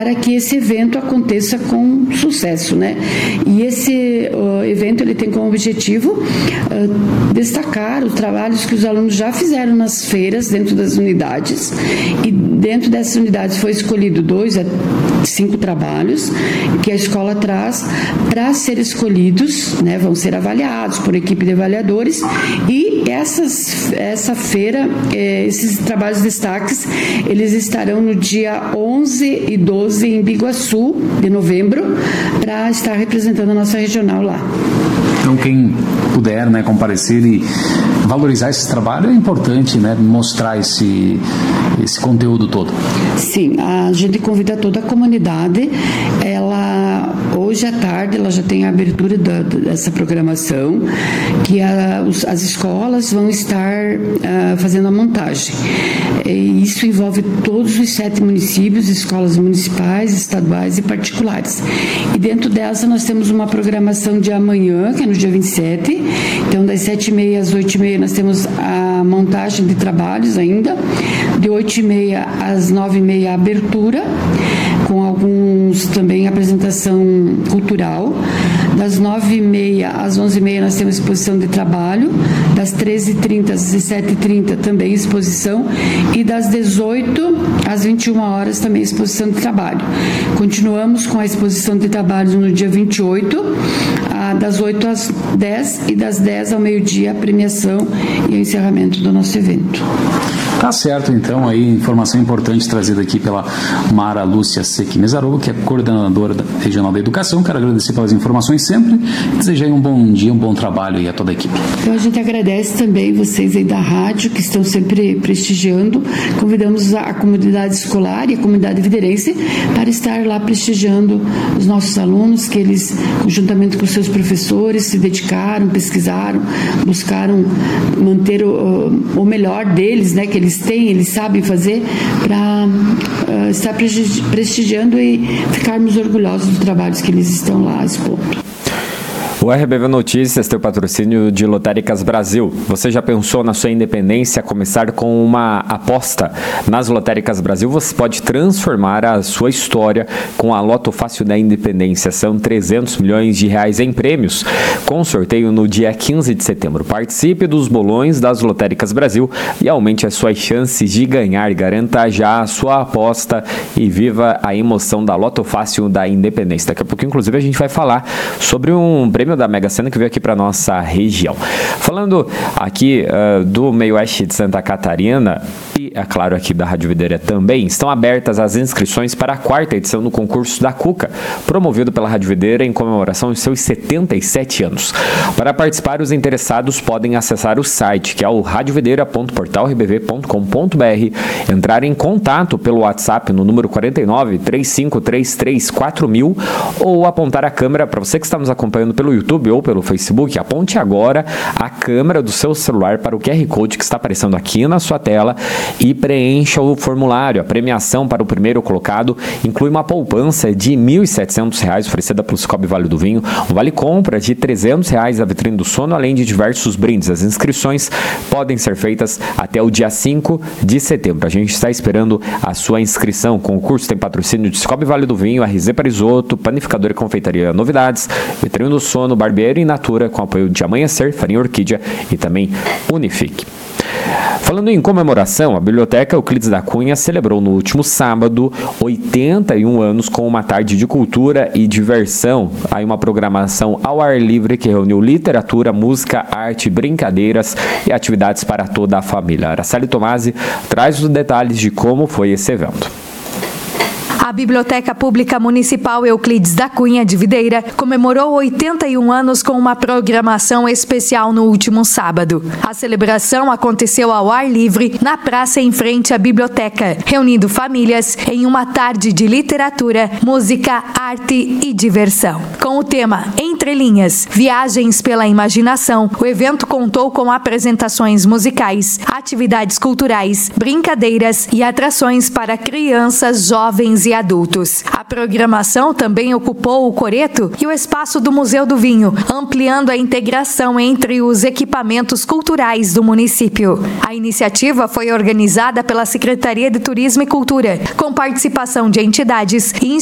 para que esse evento aconteça com sucesso, né? E esse evento ele tem como objetivo destacar os trabalhos que os alunos já fizeram nas feiras dentro das unidades, e dentro dessas unidades foi escolhido 2 a 5 trabalhos que a escola traz para ser escolhidos, né? Vão ser avaliados por equipe de avaliadores, e essa feira, esses trabalhos destaques, eles estarão no dia 11 e 12 em Biguaçu, de novembro, para estar representando a nossa regional lá. Então, quem puder, né, comparecer e valorizar esse trabalho é importante, né, mostrar esse conteúdo todo. Sim, a gente convida toda a comunidade. Hoje à tarde ela já tem a abertura dessa programação, que as escolas vão estar fazendo a montagem. E isso envolve todos os 7 municípios, escolas municipais, estaduais e particulares. E dentro dessa nós temos uma programação de amanhã, que é no dia 27. Então, das 7h30 às 8h30 nós temos a montagem de trabalhos ainda. De 8h30 às 9h30 a abertura, com alguns também apresentação cultural. Das 9h30 às 11h30 nós temos exposição de trabalho. Das 13h30 às 17h30 também exposição. E das 18 às 21 horas também exposição de trabalho. Continuamos com a exposição de trabalho no dia 28, das 8 às 10 e das 10 ao meio-dia a premiação e o encerramento do nosso evento. Tá certo, então, aí informação importante trazida aqui pela Mara Lúcia Sequinezarolo, que é coordenadora regional da educação. Quero agradecer pelas informações sempre e desejar um bom dia, um bom trabalho aí a toda a equipe. Então a gente agradece também vocês aí da rádio, que estão sempre prestigiando. Convidamos a comunidade escolar e a comunidade videirense para estar lá prestigiando os nossos alunos, que eles, juntamente com seus professores, se dedicaram, pesquisaram, buscaram manter o melhor deles, né, que eles têm, eles sabem fazer, para estar prestigiando e ficarmos orgulhosos dos trabalhos que eles estão lá expondo. O RBV Notícias tem o patrocínio de Lotéricas Brasil. Você já pensou na sua independência começar com uma aposta? Nas Lotéricas Brasil você pode transformar a sua história com a Loto Fácil da Independência. São 300 milhões de reais em prêmios, com sorteio no dia 15 de setembro. Participe dos bolões das Lotéricas Brasil e aumente as suas chances de ganhar. Garanta já a sua aposta e viva a emoção da Loto Fácil da Independência. Daqui a pouco, inclusive, a gente vai falar sobre um prêmio da Mega Sena que veio aqui para nossa região. Falando aqui do meio oeste de Santa Catarina e, é claro, aqui da Rádio Videira também, estão abertas as inscrições para a 4ª edição do concurso da Cuca, promovido pela Rádio Videira em comemoração aos seus 77 anos. Para participar, os interessados podem acessar o site, que é o radiovideira.portalrbv.com.br, entrar em contato pelo WhatsApp no número 49 3533 4000 ou apontar a câmera. Para você que está nos acompanhando pelo YouTube ou pelo Facebook, aponte agora a câmera do seu celular para o QR Code que está aparecendo aqui na sua tela e preencha o formulário. A premiação para o primeiro colocado inclui uma poupança de R$ 1.700 oferecida pelo Cicobi Vale do Vinho, um vale-compra de R$ 300 da vitrine do sono, além de diversos brindes. As inscrições podem ser feitas até o dia 5 de setembro. A gente está esperando a sua inscrição. O concurso tem patrocínio de Cicobi Vale do Vinho, RZ Parisoto, Panificadora e Confeitaria Novidades, Vitrine do Sono, Barbeiro e Natura, com apoio de Amanhecer, Farinha Orquídea e também Unifique. Falando em comemoração, a Biblioteca Euclides da Cunha celebrou no último sábado 81 anos com uma tarde de cultura e diversão. Aí uma programação ao ar livre que reuniu literatura, música, arte, brincadeiras e atividades para toda a família. Araceli Tomasi traz os detalhes de como foi esse evento. A Biblioteca Pública Municipal Euclides da Cunha de Videira comemorou 81 anos com uma programação especial no último sábado. A celebração aconteceu ao ar livre na praça em frente à biblioteca, reunindo famílias em uma tarde de literatura, música, arte e diversão. Com o tema Entre Linhas, Viagens pela Imaginação, o evento contou com apresentações musicais, atividades culturais, brincadeiras e atrações para crianças, jovens e adultos. A programação também ocupou o Coreto e o espaço do Museu do Vinho, ampliando a integração entre os equipamentos culturais do município. A iniciativa foi organizada pela Secretaria de Turismo e Cultura, com participação de entidades e